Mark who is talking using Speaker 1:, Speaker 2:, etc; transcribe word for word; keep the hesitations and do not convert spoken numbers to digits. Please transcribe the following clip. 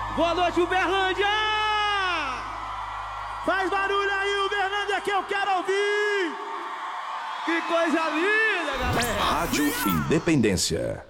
Speaker 1: Boa noite, Uberlândia!
Speaker 2: Faz barulho aí, Uberlândia, que eu quero ouvir!
Speaker 1: Que coisa linda, galera!
Speaker 3: Rádio Independência.